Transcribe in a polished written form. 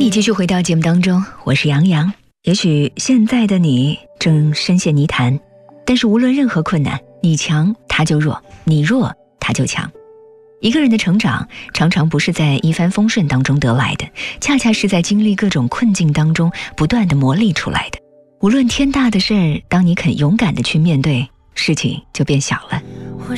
你继续回到节目当中，我是杨洋。也许现在的你正深陷泥潭，但是无论任何困难，你强他就弱，你弱他就强。一个人的成长常常不是在一帆风顺当中得来的，恰恰是在经历各种困境当中不断的磨砺出来的。无论天大的事儿，当你肯勇敢的去面对，事情就变小了。